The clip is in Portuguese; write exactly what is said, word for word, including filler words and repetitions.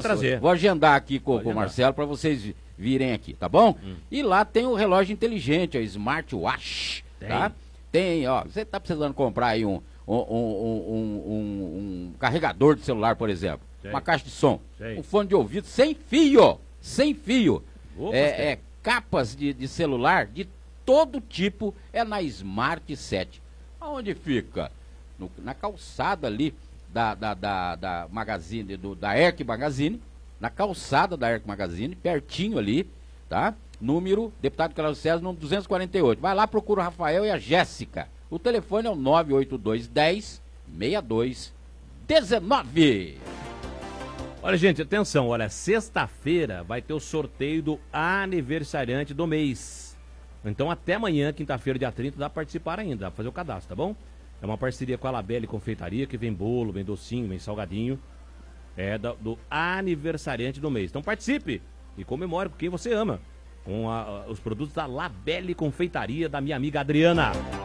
trazer. Vou agendar aqui com, com o Marcelo para vocês virem aqui, tá bom? Hum. E lá tem o relógio inteligente, o Smartwatch, tem. Tá? Tem, ó, você tá precisando comprar aí um, um, um, um, um, um carregador de celular, por exemplo, tem. Uma caixa de som, tem. Um fone de ouvido sem fio, sem fio, Opa, é, é capas de, de celular de todo tipo, é na Smart sete. Aonde fica? No, na calçada ali da, da, da, da Magazine, do, da Erc Magazine, na calçada da Erc Magazine, pertinho ali, tá? Número, deputado Carlos César, número duzentos e quarenta e oito. Vai lá, procura o Rafael e a Jéssica. O telefone é o nove oito dois, dez, sessenta e dois, dezenove. Olha, gente, atenção, olha, sexta-feira vai ter o sorteio do aniversariante do mês. Então até amanhã, quinta-feira, dia trinta, dá pra participar ainda, dá pra fazer o cadastro, tá bom? É uma parceria com a Labelle Confeitaria, que vem bolo, vem docinho, vem salgadinho. É do, do aniversariante do mês. Então participe e comemore com quem você ama. Com a, os produtos da Labelle Confeitaria, da minha amiga Adriana.